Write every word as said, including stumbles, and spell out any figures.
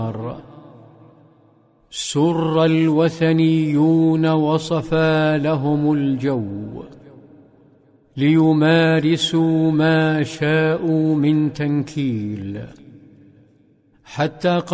سر الوثنيون وصفى لهم الجو ليمارسوا ما شاءوا من تنكيل، حتى